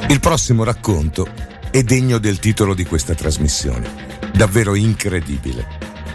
Il prossimo racconto è degno del titolo di questa trasmissione. Davvero incredibile.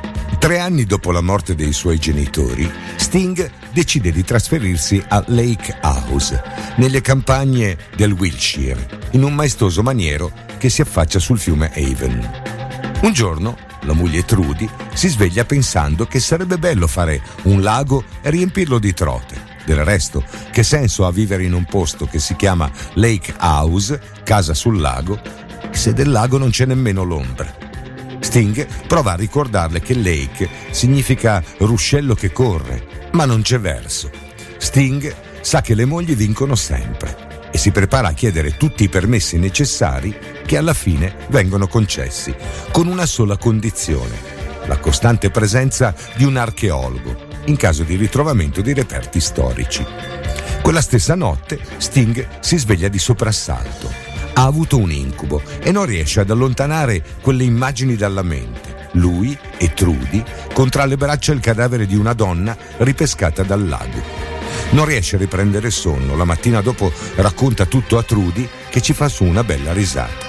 3 anni dopo la morte dei suoi genitori, Sting decide di trasferirsi a Lake House, nelle campagne del Wiltshire, in un maestoso maniero che si affaccia sul fiume Avon. Un giorno, la moglie Trudy si sveglia pensando che sarebbe bello fare un lago e riempirlo di trote. Del resto, che senso ha vivere in un posto che si chiama Lake House, casa sul lago, se del lago non c'è nemmeno l'ombra? Sting prova a ricordarle che lake significa ruscello che corre, ma non c'è verso. Sting sa che le mogli vincono sempre e si prepara a chiedere tutti i permessi necessari che alla fine vengono concessi, con una sola condizione: la costante presenza di un archeologo in caso di ritrovamento di reperti storici. Quella stessa notte Sting si sveglia di soprassalto. Ha avuto un incubo e non riesce ad allontanare quelle immagini dalla mente. Lui e Trudy con tra le braccia il cadavere di una donna ripescata dal lago. Non riesce a riprendere sonno. La mattina dopo racconta tutto a Trudy, che ci fa su una bella risata.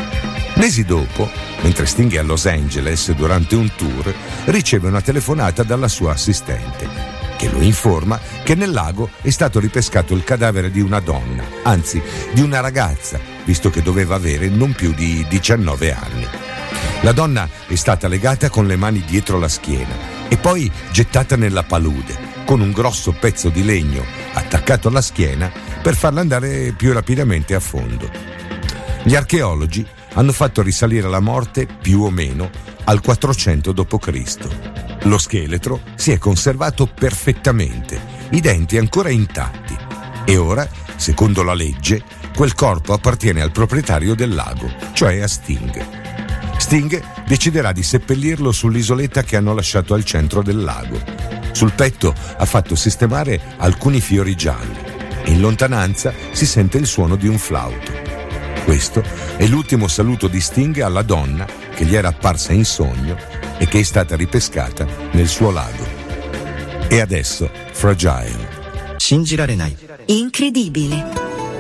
Mesi dopo, mentre Sting è a Los Angeles durante un tour, riceve una telefonata dalla sua assistente, che lo informa che nel lago è stato ripescato il cadavere di una donna, anzi di una ragazza, visto che doveva avere non più di 19 anni. La donna è stata legata con le mani dietro la schiena e poi gettata nella palude, con un grosso pezzo di legno attaccato alla schiena per farla andare più rapidamente a fondo. Gli archeologi hanno fatto risalire la morte più o meno al 400 d.C. Lo scheletro si è conservato perfettamente, i denti ancora intatti, e ora, secondo la legge, quel corpo appartiene al proprietario del lago, cioè a Sting. Sting deciderà di seppellirlo sull'isoletta che hanno lasciato al centro del lago. Sul petto ha fatto sistemare alcuni fiori gialli e in lontananza si sente il suono di un flauto. Questo è l'ultimo saluto di Sting alla donna che gli era apparsa in sogno e che è stata ripescata nel suo lago. E adesso Fragile. Incredibile.